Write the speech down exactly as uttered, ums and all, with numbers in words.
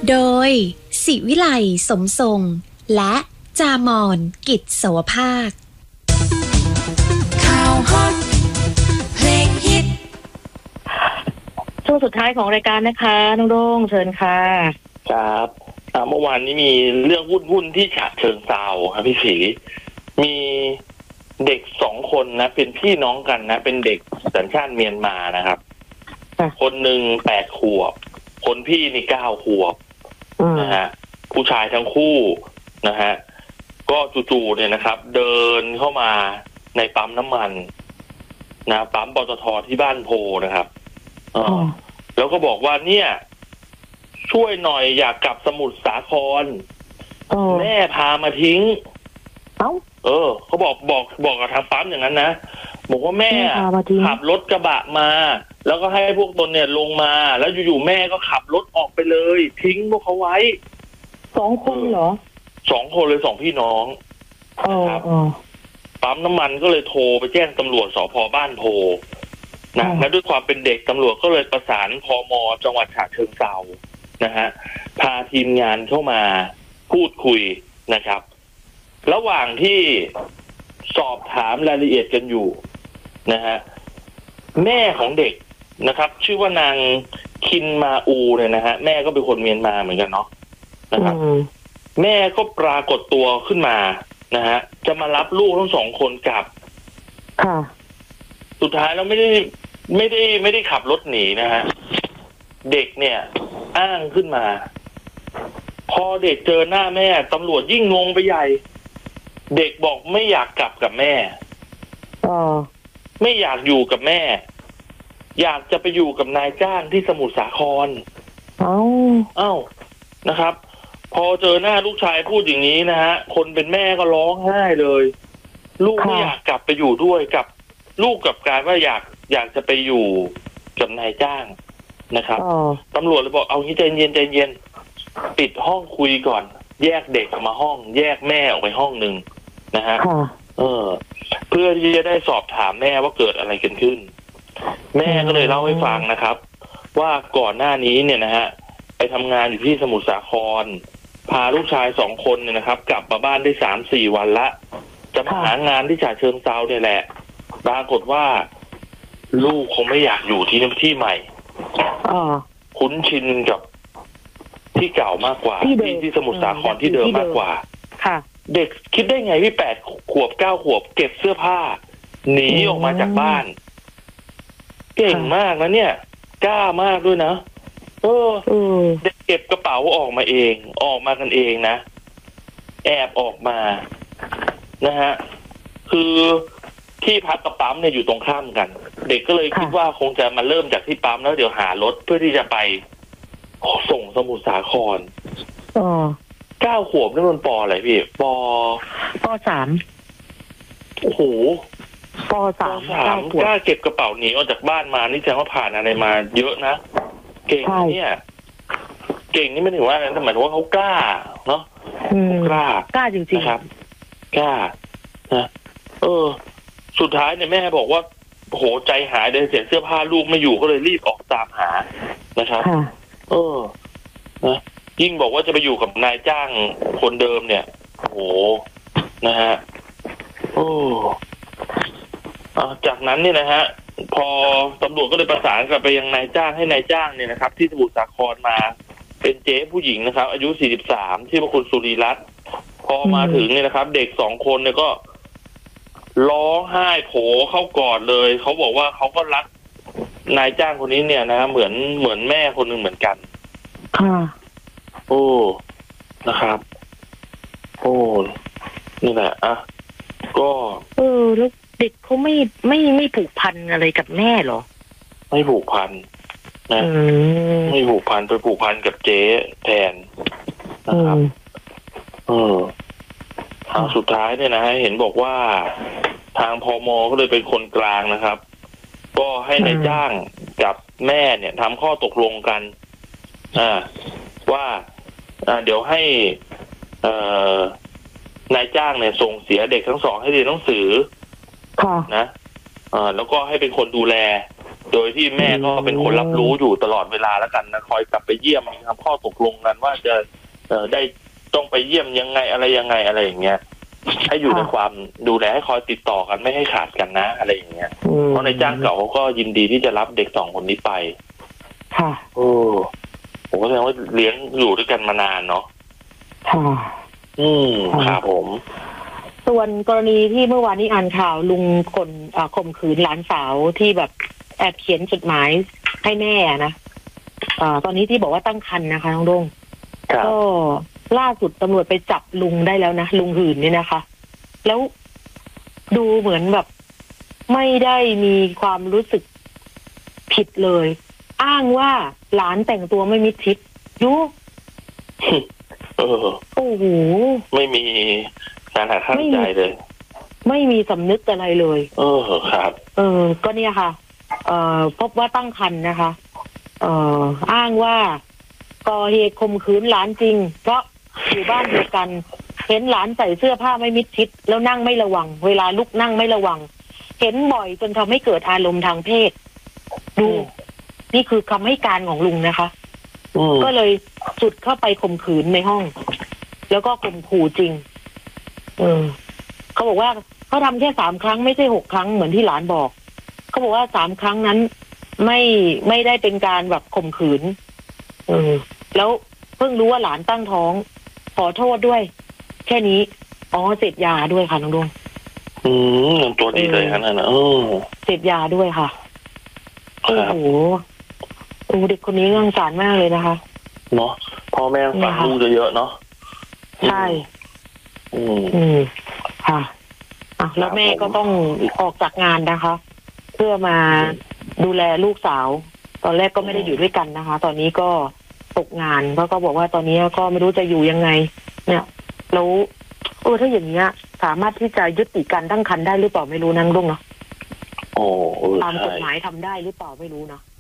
โดยศิวิไลสมทรงและจามอนกิจสวภาคข่าวฮอตเพลงฮิตช่วงสุดท้ายของรายการนะคะน้องโด่งเชิญค่ะครับเมื่อวานนี้มีเรื่องวุ่นๆที่ฉะเชิงเทราครับพี่ศรีมีเด็กสองคนนะเป็นพี่น้องกันนะเป็นเด็กสัญชาติเมียนมานะครับคนหนึ่งแปดขวบคนพี่นี่เก้าขวบนะฮะผู้ชายทั้งคู่นะฮะก็จู่ๆเนี่ยนะครับเดินเข้ามาในปั๊มน้ำมันนะปั๊มปตท.ที่บ้านโพนะครับอ๋อแล้วก็บอกว่าเนี่ยช่วยหน่อยอยากกลับสมุทรสาครแม่พามาทิ้งเอ้าเออเขาบอกบอกบอกกับทางปั๊มอย่างนั้นนะบอกว่าแม่ขับรถกระบะมาแล้วก็ให้พวกตนเนี่ยลงมาแล้วอยู่ๆแม่ก็ขับรถออกไปเลยทิ้งพวกเขาไว้สองคนเหรอสองคนเลยสองพี่น้องนะครับปั๊มน้ำมันก็เลยโทรไปแจ้งตำรวจสภ.บ้านโพนะและด้วยความเป็นเด็กตำรวจก็เลยประสานพม.จังหวัดฉะเชิงเทรานะฮะพาทีมงานเข้ามาพูดคุยนะครับระหว่างที่สอบถามรายละเอียดกันอยู่นะฮะแม่ของเด็กนะครับชื่อว่านางคินมาอูเนี่ยนะฮะแม่ก็เป็นคนเมียนมาเหมือนกันเนาะนะครับแม่ก็ปรากฏตัวขึ้นมานะฮะจะมารับลูกทั้งสองคนกลับค่ะสุดท้ายแล้วไม่ได้ไม่ได้ไม่ได้ขับรถหนีนะฮะเด็กเนี่ยอ้างขึ้นมาพอเด็กเจอหน้าแม่ตำรวจยิ่งงงไปใหญ่เด็กบอกไม่อยากกลับกับแม่อ๋อไม่อยากอยู่กับแม่อยากจะไปอยู่กับนายจ้างที่สมุทรสาครเอ้าเอ้านะครับพอเจอหน้าลูกชายพูดอย่างนี้นะฮะคนเป็นแม่ก็ร้องไห้เลยลูกไม่อยากกลับไปอยู่ด้วยกับลูกกับการว่าอยากอยากจะไปอยู่กับนายจ้างนะครับตำรวจเลยบอกเอางี้ใจเย็นใจเย็นปิดห้องคุยก่อนแยกเด็กออกมาห้องแยกแม่ออกไปห้องนึงนะฮะเออเพื่อที่จะได้สอบถามแม่ว่าเกิดอะไรกันขึ้นแม่ก็เลยเล่าให้ฟังนะครับว่าก่อนหน้านี้เนี่ยนะฮะไปทำงานอยู่ที่สมุทรสาครพาลูกชายสองคนเนี่ยนะครับกลับมาบ้านได้สามสี่วันละจะมาหางานที่ฉะเชิงเทราเนี่ยแหละปรากฏว่าลูกคงไม่อยากอยู่ที่ที่ใหม่คุ้นชินกับที่เก่ามากกว่าที่ที่สมุทรสาครที่เดิมมากกว่าค่ะเด็กคิดได้ไงพี่แปดขวบเก้าขวบเก็บเสื้อผ้าหนีออกมาจากบ้านเก่งมากนะเนี่ยกล้ามากด้วยนะเออเด็กเก็บกระเป๋าออกมาเองออกมากันเองนะแอบออกมานะฮะคือที่พักกับปั๊มเนี่ยอยู่ตรงข้ามกันเด็กก็เลยคิดว่าคงจะมาเริ่มจากที่ปั๊มแล้วเดี๋ยวหารถเพื่อที่จะไปส่งสมุทรสาครอ๋อเก้าขวบนี่มันปออะไรพี่ปอปอสามโอ้โหปอสามสามกล้าเก็บกระเป๋าหนีออกจากบ้านมานี่แสดงว่าผ่านอะไรมาเยอะนะเก่งเนี่ยเก่งนี่ไม่ถึงว่าอะไรแต่หมายถึงว่าเขากล้าเนาะกล้ากล้าจริงๆครับกล้านะเออสุดท้ายเนี่ยแม่บอกว่าโหใจหายเลยเสียเสื้อผ้าลูกไม่อยู่ก็เลยรีบออกตามหานะครับเออนะยิ่งบอกว่าจะไปอยู่กับนายจ้างคนเดิมเนี่ยโหนะฮะโอ้จากนั้นเนี่ยนะฮะพอตำรวจก็เลยประสานกลับไปยังนายจ้างให้นายจ้างเนี่ยนะครับที่สมุทรสาครมาเป็นเจ๊ผู้หญิงนะครับอายุสี่สิบสามที่ว่าคุณสุริรัตน์พอมาถึงเนี่ยนะครับเด็กสองคนเนี่ยก็ร้องไห้โผเข้ากอดเลยเขาบอกว่าเขาก็รักนายจ้างคนนี้เนี่ยนะเหมือนเหมือนแม่คนหนึ่งเหมือนกันค่ะโอ้นะครับโอ้นี่แหละอ่ะก็เออแล้วเด็กเขาไม่ไม่ไม่ผูกพันอะไรกับแม่หรอไม่ผูกพันนะไม่ผูกพันไปผูกพันกับเจ๊แทนนะครับเออเอาสุดท้ายเนี่ยนะฮะเห็นบอกว่าทางพม.ก็เลยเป็นคนกลางนะครับก็ให้นายจ้างกับแม่เนี่ยทำข้อตกลงกันอ่าว่าอ่าเดี๋ยวให้เอ่อนายจ้างเนี่ยส่งเสียเด็กทั้งสองให้เรียนหนังสือนะอ่าแล้วก็ให้เป็นคนดูแลโดยที่แม่ก็เป็นคนรับรู้อยู่ตลอดเวลาแล้วกันนะคอยกลับไปเยี่ยมทำข้อตกลงกันว่าจะเอ่อได้ต้องไปเยี่ยมยังไงอะไรยังไงอะไรอย่างเงี้ยให้อยู่ในความดูแลให้คอยติดต่อกันไม่ให้ขาดกันนะอะไรอย่างเงี้ยเพราะในจ้างเก่าเขาก็ยินดีที่จะรับเด็กสองคนนี้ไปค่ะโอ้ผมก็แสดงว่าเลี้ยงอยู่ด้วยกันมานานเนาะค่ะอืมครับผมส่วนกรณีที่เมื่อวานนี้อ่านข่าวลุงคนข่มขืนหลานสาวที่แบบแอบเขียนจดหมายให้แม่นะอ่าตอนนี้ที่บอกว่าตั้งครรภ์นะคะน้องดงก็ล่าสุดตำรวจไปจับลุงได้แล้วนะลุงหื่นเนี่ยนะคะแล้วดูเหมือนแบบไม่ได้มีความรู้สึกผิดเลยอ้างว่าหลานแต่งตัวไม่มิดชิดยุเออโอ้โหไม่มีการหาขั้นใจเลยไม่มีสำนึกอะไรเลยเออครับเออก็เนี่ยค่ะเอ่อพบว่าตั้งครรภ์นะคะเอ่ออ้างว่าก่อเหตุข่มขืนหลานจริงเพราะอยู่บ้านเดียวกันเห็นหลานใส่เสื้อผ้าไม่มิดชิดแล้วนั่งไม่ระวังเวลาลุกนั่งไม่ระวังเห็นบ่อยจนทำให้เกิดอารมณ์ทางเพศดูนี่คือคำให้การของลุงนะคะก็เลยจุดเข้าไปข่มขืนในห้องแล้วก็ข่มขู่จริงเออเขาบอกว่าเขาทำแค่สามครั้งไม่ใช่หกครั้งเหมือนที่หลานบอกเขาบอกว่าสามครั้งนั้นไม่ไม่ได้เป็นการแบบข่มขืนเออแล้วเพิ่งรู้ว่าหลานตั้งท้องขอโทษด้วยแค่นี้อ๋อเสพยาด้วยค่ะน้องดวงอืมตัวดีเลยขนาดนั้นเออเสพยาด้วยค่ะโอ้โหโอ้เด็กคนนี้น่าสงสารมากเลยนะคะเนาะพ่อแม่ฝากลูกเยอะๆเนาะใช่อืมอืมค่ะอ่ะแล้วแม่ก็ต้องออกจากงานนะคะเพื่อมาดูแลลูกสาวตอนแรกก็ไม่ได้อยู่ด้วยกันนะคะตอนนี้ก็ตกงานเพราะก็บอกว่าตอนนี้ก็ไม่รู้จะอยู่ยังไงเนี่ยแล้วเออถ้าอย่างเงี้ยสามารถที่จะยุติการตั้งครรภ์ได้หรือเปล่าไม่รู้นั่งดุ้งเนาะโอ้ตามกฎหมายทำได้หรือเปล่าไม่รู้เนาะ